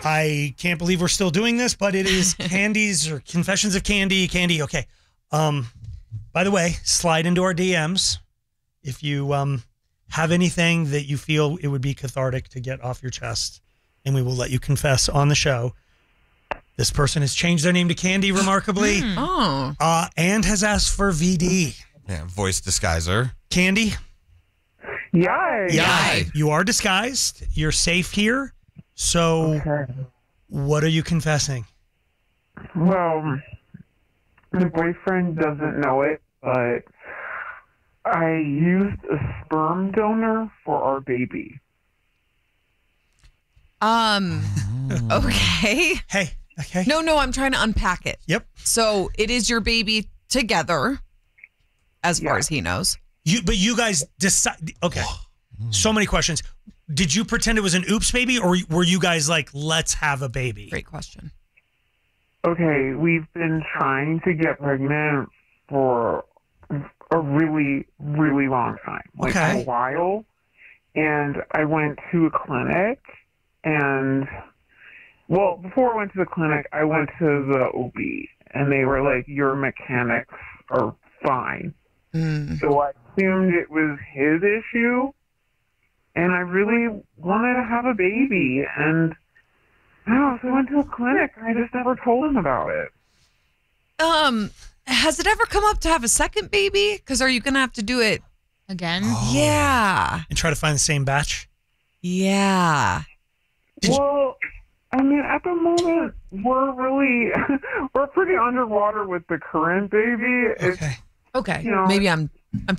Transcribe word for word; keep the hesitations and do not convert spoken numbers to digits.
I can't believe we're still doing this, but it is Candy's or Confessions of Candy. Candy, okay. Um, by the way, slide into our D Ms if you um have anything that you feel it would be cathartic to get off your chest, and we will let you confess on the show. This person has changed their name to Candy remarkably. Oh. Uh, and has asked for V D. Yeah, voice disguiser. Candy? Yay. Yay. You are disguised. You're safe here. So Okay. what are you confessing? Well, my boyfriend doesn't know it, but I used a sperm donor for our baby. Um, okay. Hey, okay. No, no, I'm trying to unpack it. Yep. So it is your baby together, as far Yeah. as he knows. You, but you guys decide. Okay. So many questions. Did you pretend it was an oops baby, or were you guys like, let's have a baby? Great question. Okay, we've been trying to get pregnant for a really, really long time, like Okay. a while. And I went to a clinic, and well, before I went to the clinic, I went to the O B, and they were like, "Your mechanics are fine." Mm. So I assumed it was his issue, and I really wanted to have a baby, and oh, so I went to a clinic, and I just never told him about it. Um, has it ever come up to have a second baby? Because are you going to have to do it? Again? Yeah. And try to find the same batch? Yeah. Did you- Well, I mean, at the moment, we're really, we're pretty underwater with the current baby. It's, Okay. Okay. You know- Maybe I'm I'm